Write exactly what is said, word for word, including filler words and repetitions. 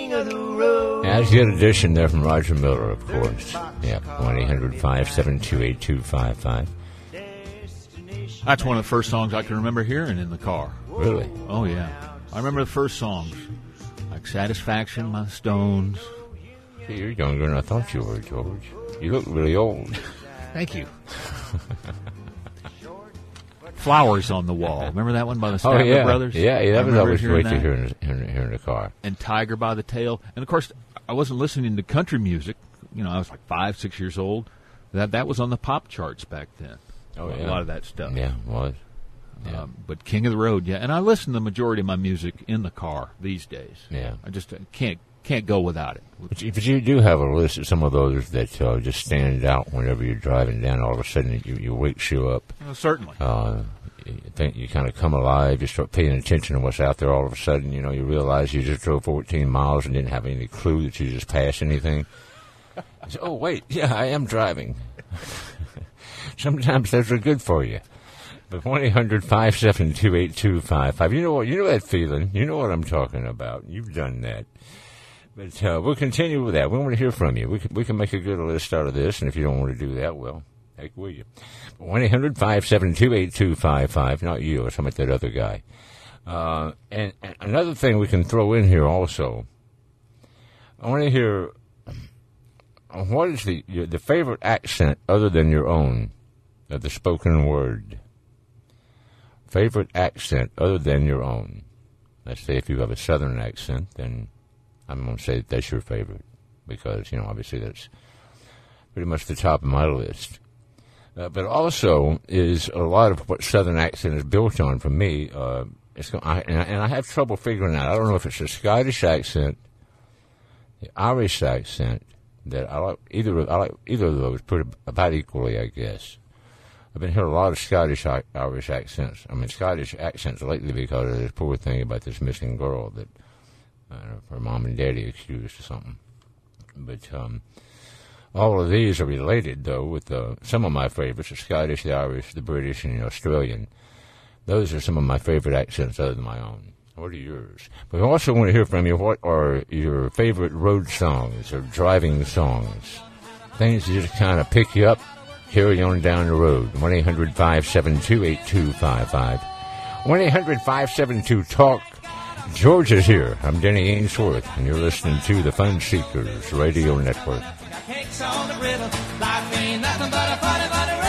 king of the road. As good addition there from Roger Miller, of course. Yeah, one eight hundred five seven two eight two five five. That's one of the first songs I can remember hearing in the car. Really? Oh, yeah. I remember the first songs, like Satisfaction by the Stones. See, you're younger than I thought you were, George. You look really old. Thank you. Flowers on the Wall. Remember that one by the Statler oh, yeah. Brothers? Yeah, yeah, that I was always hearing great to that. hear in, hear, in, hear in the car. And Tiger by the Tail. And, of course, I wasn't listening to country music. You know, I was like five, six years old. That that was on the pop charts back then. Oh, a yeah. lot of that stuff. Yeah, it was. Yeah. Um, but King of the Road, yeah. And I listen to the majority of my music in the car these days. Yeah. I just uh, can't can't go without it. But you, but you do have a list of some of those that uh, just stand out whenever you're driving down. All of a sudden, you, your wakes you up. Well, certainly. Uh, you think you kind of come alive. You start paying attention to what's out there. All of a sudden, you know, you realize you just drove fourteen miles and didn't have any clue that you just passed anything. You say, oh, wait, yeah, I am driving. Sometimes those are good for you. But one eight hundred five seven two eight two five five. You know what? You know that feeling. You know what I'm talking about. You've done that. But uh, we'll continue with that. We want to hear from you. We can, we can make a good list out of this, and if you don't want to do that, well, heck will you. one eight hundred five seven two eight two five five. Not you. It's about that other guy. Uh, and, and another thing we can throw in here also, I want to hear what is the your, the favorite accent other than your own of the spoken word. Favorite accent other than your own. Let's say if you have a southern accent, then I'm going to say that that's your favorite because, you know, obviously that's pretty much the top of my list. Uh, but also is a lot of what southern accent is built on for me. Uh, it's I, and, I, and I have trouble figuring out. I don't know if it's a Scottish accent, the Irish accent that I like. Either of, I like either of those pretty about equally, I guess. I've been hearing a lot of Scottish Irish accents. I mean, Scottish accents lately because of this poor thing about this missing girl that uh, her mom and daddy accused or something. But um, all of these are related, though, with uh, some of my favorites: the Scottish, the Irish, the British, and the Australian. Those are some of my favorite accents other than my own. What are yours? We also want to hear from you. What are your favorite road songs or driving songs? Things that just kind of pick you up, carry you on down the road. one eight hundred five seven two eight two five five. one eight hundred five seven two talk. George is here. I'm Denny Ainsworth, and you're listening to the Fun Seekers Radio Network. Cakes on the river, life ain't nothing but a funny, funny